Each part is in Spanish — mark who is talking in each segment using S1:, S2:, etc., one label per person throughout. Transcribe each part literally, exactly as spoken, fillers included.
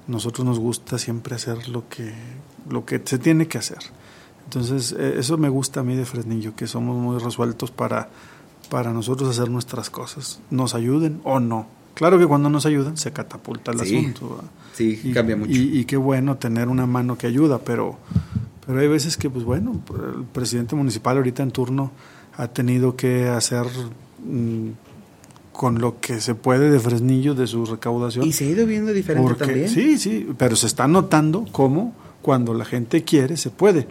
S1: nosotros nos gusta siempre hacer lo que, lo que se tiene que hacer. Entonces, eh, eso me gusta a mí de Fresnillo, que somos muy resueltos para, para nosotros hacer nuestras cosas, nos ayuden o no. Claro que cuando nos ayudan se catapulta el
S2: sí,
S1: asunto, ¿verdad?
S2: Sí,
S1: y,
S2: cambia mucho.
S1: Y, y qué bueno tener una mano que ayuda, pero, pero hay veces que, pues bueno, el presidente municipal ahorita en turno ha tenido que hacer mmm, con lo que se puede de Fresnillo, de su recaudación.
S2: Y se ha ido viendo diferente
S1: porque,
S2: también.
S1: Sí, sí, pero se está notando cómo cuando la gente quiere se puede,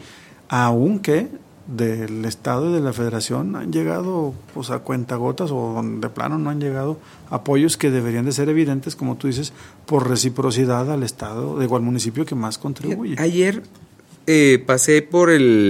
S1: aunque del Estado y de la Federación han llegado pues a cuentagotas o de plano no han llegado apoyos que deberían de ser evidentes, como tú dices, por reciprocidad al Estado, digo, al municipio que más contribuye.
S2: Ayer eh, pasé por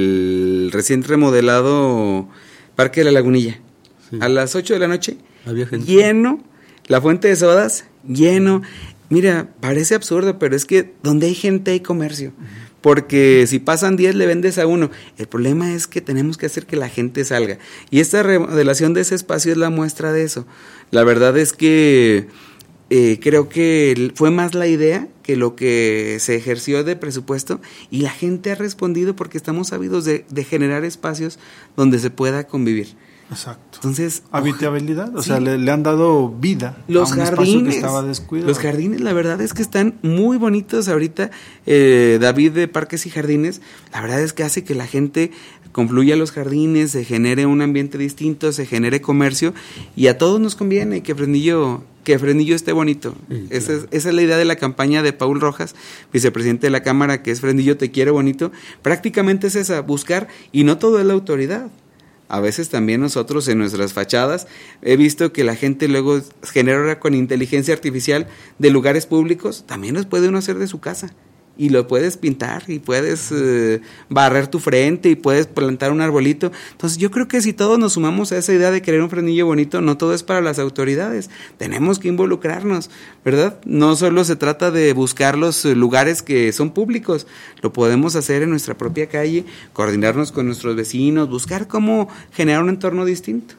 S2: el recién remodelado Parque de la Lagunilla, sí. A las ocho de la noche, había gente. Lleno, la fuente de sodas, lleno. Mira, parece absurdo, pero es que donde hay gente hay comercio. Uh-huh. Porque si pasan diez le vendes a uno. El problema es que tenemos que hacer que la gente salga. Y esta remodelación de ese espacio es la muestra de eso. La verdad es que eh, creo que fue más la idea que lo que se ejerció de presupuesto. Y la gente ha respondido porque estamos sabidos de, de generar espacios donde se pueda convivir.
S1: Exacto.
S2: Entonces,
S1: habitabilidad, o
S2: sí.
S1: sea, le, le han dado vida
S2: los
S1: a un
S2: jardines,
S1: espacio que estaba descuidado.
S2: Los jardines, la verdad es que están muy bonitos ahorita. Eh, David de Parques y Jardines, la verdad es que hace que la gente confluya a los jardines, se genere un ambiente distinto, se genere comercio y a todos nos conviene que Fresnillo que Fresnillo esté bonito. Sí, claro. esa, es, esa es la idea de la campaña de Paul Rojas, vicepresidente de la Cámara, que es Fresnillo te quiere bonito. Prácticamente es esa, buscar, y no todo es la autoridad. A veces también nosotros en nuestras fachadas he visto que la gente luego genera con inteligencia artificial de lugares públicos, también los puede uno hacer de su casa y lo puedes pintar y puedes eh, barrer tu frente y puedes plantar un arbolito. Entonces yo creo que si todos nos sumamos a esa idea de querer un Fresnillo bonito, no todo es para las autoridades, tenemos que involucrarnos, ¿verdad? No solo se trata de buscar los lugares que son públicos, lo podemos hacer en nuestra propia calle, coordinarnos con nuestros vecinos, buscar cómo generar un entorno distinto.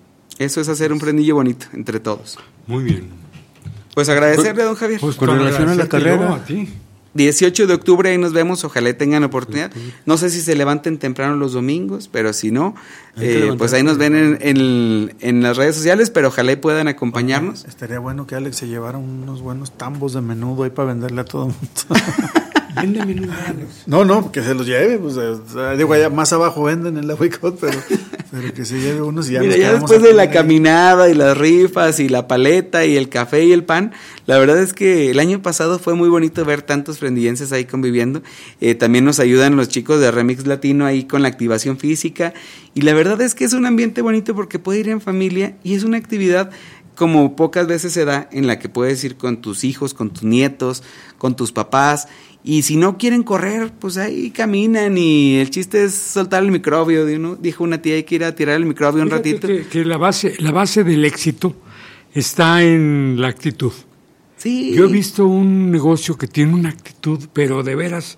S2: Eso es hacer un Fresnillo bonito entre todos.
S3: Muy bien.
S2: Pues agradecerle, don Javier.
S3: Pues con relación a la carrera, a ti.
S2: dieciocho de octubre, ahí nos vemos, ojalá tengan oportunidad. No sé si se levanten temprano los domingos, pero si no, eh, pues ahí nos ven en, en, en las redes sociales, pero ojalá puedan acompañarnos.
S1: Bueno, estaría bueno que Alex se llevara unos buenos tambos de menudo ahí para venderle a todo el mundo.
S3: Vende menudo, Alex.
S1: No, no, que se los lleve, pues, eh, digo, allá más abajo venden en la Huicot, pero, pero que se lleve unos y ya.
S2: Mira,
S1: nos
S2: ya después de la ahí. Caminada y las rifas y la paleta y el café y el pan, la verdad es que el año pasado fue muy bonito ver tantos fresnillenses ahí conviviendo. Eh, también nos ayudan los chicos de Remix Latino ahí con la activación física y la verdad es que es un ambiente bonito porque puede ir en familia y es una actividad como pocas veces se da, en la que puedes ir con tus hijos, con tus nietos, con tus papás. Y si no quieren correr, pues ahí caminan y el chiste es soltar el microbio. ¿No? Dijo una tía, hay que ir a tirar el microbio un
S3: Fíjate
S2: ratito.
S3: Que, que la base, la base del éxito está en la actitud.
S2: Sí.
S3: Yo he visto un negocio que tiene una actitud, pero de veras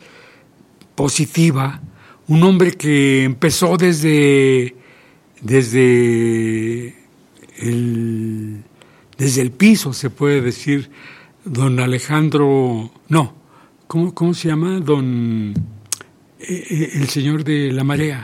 S3: positiva. Un hombre que empezó desde, desde el, desde el piso, se puede decir, don Alejandro, no. ¿Cómo, ¿Cómo se llama? Don... Eh, el señor de la marea.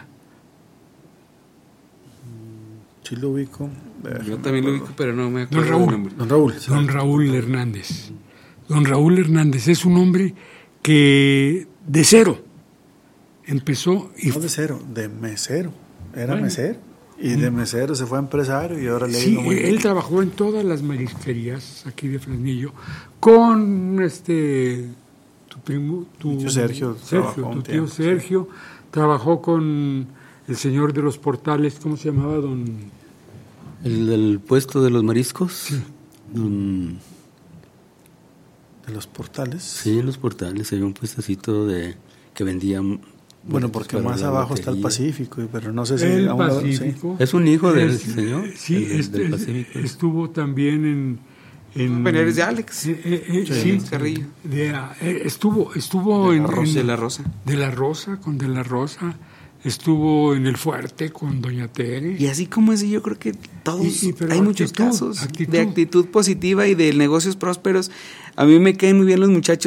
S1: Sí lo ubico.
S2: Yo también lo ubico, pero no me acuerdo.
S3: Don Raúl.
S2: Del nombre.
S1: Don Raúl.
S3: Don Raúl Hernández. Don Raúl Hernández es un hombre que de cero empezó... Y
S1: no de cero, de mesero. Era
S3: bueno,
S1: mesero. Y de mesero se fue a empresario y ahora le
S3: sí,
S1: digo muy
S3: él
S1: bien.
S3: trabajó en todas las marisquerías aquí de Fresnillo con este... tu primo, tu
S1: tío Sergio,
S3: Sergio tu tío tiempo, Sergio, sí. Trabajó con el señor de los portales, ¿cómo se llamaba? Don...
S4: El del puesto de los mariscos.
S3: Sí.
S4: Don...
S1: ¿De los portales?
S4: Sí, los portales, había un puestecito de que vendía...
S1: Bueno, porque más abajo está el Pacífico, pero no sé si...
S3: El
S1: a un lado,
S3: Pacífico.
S4: Sí. Es un hijo del
S3: es,
S4: señor.
S3: Sí,
S4: el,
S3: este,
S4: del Pacífico.
S3: Estuvo también en... en
S2: bueno, eres de Alex.
S3: Eh, eh,
S2: sí,
S3: sí,
S2: Carrillo.
S3: De, eh, estuvo estuvo
S2: de
S3: en,
S2: la Rosa,
S3: en...
S2: De la Rosa.
S3: De la Rosa, con De la Rosa. Estuvo en El Fuerte con Doña Tere.
S2: Y así como así, yo creo que todos,
S3: y, y,
S2: hay muchos
S3: actitud,
S2: casos
S3: actitud.
S2: de actitud positiva y de negocios prósperos. A mí me caen muy bien los muchachos